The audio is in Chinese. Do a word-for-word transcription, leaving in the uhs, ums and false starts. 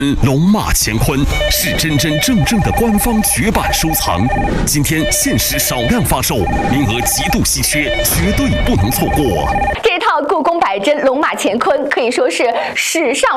龙马乾坤是真真正正的官方绝版收藏，今天限时少量发售，名额极度稀缺，绝对不能错过。 这套故宫百珍龙马乾坤可以说是史上